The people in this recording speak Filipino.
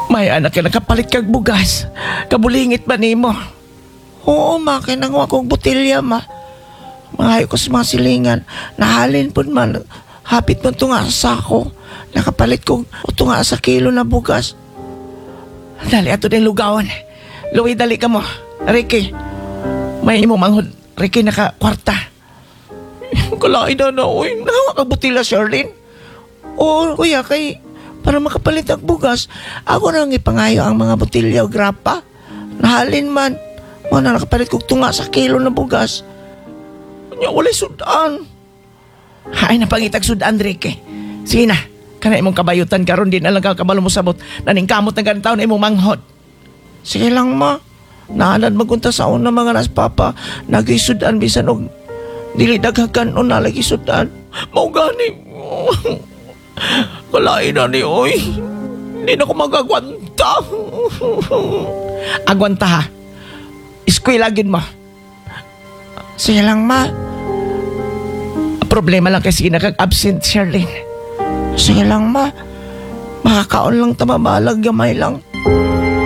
May anak ka nakapalit kag bugas. Kabulingit ba nimo? Oo, ma, kinangwa kong botilya, ma. Mga ko sa mga silingan. Nahalin po man. Hapit mo ito nga sa sako. Nakapalit kong ito nga sa kilo na bugas. Dali ato din lugawan. Luwi, dali ka mo. Ricky, may imo manghod. Ricky, naka-kwarta. Kalain na, uy. Nakawa ka botilya, Charlene. Oo, kuya, kay para makapalit ang bugas, ako nang ipangayo ang mga botilya o grapa. Nahalin man. Mo na nakapalit kong tunga sa kilo na bugas. Kanya walay sudan. Hay na pangitag sudan, Ricky. Sige na. Kana imong kabayutan karon din alang kakabalo mo sabot. Naningkamot na ganitaw na imong manghod. Sige lang, ma. Naanan magunta sa una mga nas papa. Nagisudan bisan og dili daghagan o nalagi sudan. Mao gani. Kalain na ni, oy. Hindi na ko magagwanta. Agwanta ha. Iskwilagin mo. Sige lang, ma. Problema lang kasi nagag-absent, Charlene. Sige lang, ma. Makakaon lang tamabalag, gamay lang.